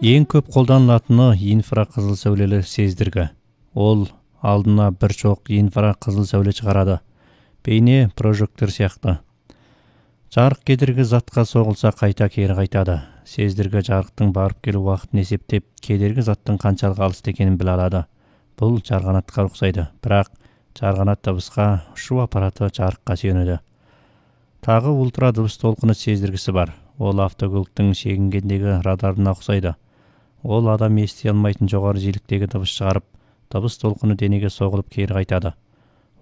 Ең көп қолданылатыны инфрақызыл сәулелі сездіргі. Ол алдына бір шоқ инфрақызыл сәуле шығарады. Бейне прожектор сияқты. Жарық кедергі затқа соғылса қайта кері қайтады. Сездіргі жарықтың барып келу уақытын есептеп, кедергі заттың қаншалық алыс екенін біле алады. Бұл жарғанатқа ұқсайды, бірақ жарғанат дыбысқа ұшу аппараты жарыққа сүйенеді. Тағы ультра дыбыс толқыны сездіргісі бар. Ол автокөліктің шегінгендегі радарына ұқсайды. Ол адам ести алмайтын жоғары жиіліктегі дыбыс шығарып, дыбыс толқыны денеге соғылып кері қайтады.